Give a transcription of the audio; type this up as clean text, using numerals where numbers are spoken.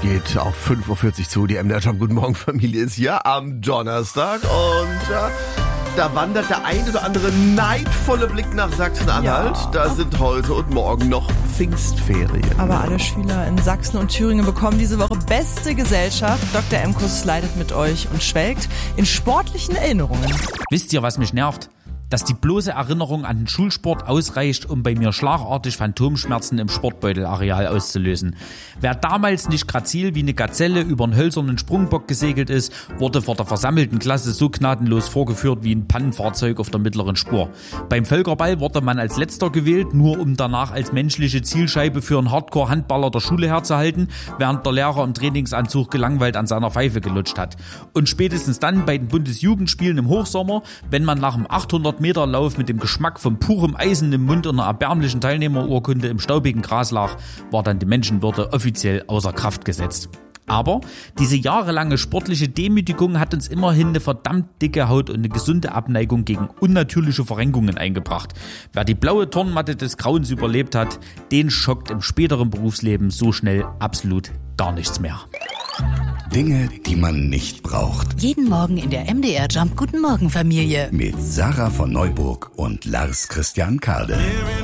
geht auf 5.40 Uhr zu. Die MDR Jump Guten Morgen Familie ist hier am Donnerstag und da wandert der ein oder andere neidvolle Blick nach Sachsen-Anhalt. Ja. Da sind heute und morgen noch Pfingstferien. Aber alle Schüler in Sachsen und Thüringen bekommen diese Woche beste Gesellschaft. Dr. Emkus leidet mit euch und schwelgt in sportlichen Erinnerungen. Wisst ihr, was mich nervt? Dass die bloße Erinnerung an den Schulsport ausreicht, um bei mir schlagartig Phantomschmerzen im Sportbeutelareal auszulösen. Wer damals nicht grazil wie eine Gazelle über einen hölzernen Sprungbock gesegelt ist, wurde vor der versammelten Klasse so gnadenlos vorgeführt wie ein Pannenfahrzeug auf der mittleren Spur. Beim Völkerball wurde man als Letzter gewählt, nur um danach als menschliche Zielscheibe für einen Hardcore-Handballer der Schule herzuhalten, während der Lehrer im Trainingsanzug gelangweilt an seiner Pfeife gelutscht hat. Und spätestens dann bei den Bundesjugendspielen im Hochsommer, wenn man nach dem 800-Meter-Lauf mit dem Geschmack von purem Eisen im Mund und einer erbärmlichen Teilnehmerurkunde im staubigen Gras lag, war dann die Menschenwürde offiziell außer Kraft gesetzt. Aber diese jahrelange sportliche Demütigung hat uns immerhin eine verdammt dicke Haut und eine gesunde Abneigung gegen unnatürliche Verrenkungen eingebracht. Wer die blaue Turnmatte des Grauens überlebt hat, den schockt im späteren Berufsleben so schnell absolut gar nichts mehr. Dinge, die man nicht braucht. Jeden Morgen in der MDR Jump Guten Morgen Familie. Mit Sarah von Neuburg und Lars Christian Kade.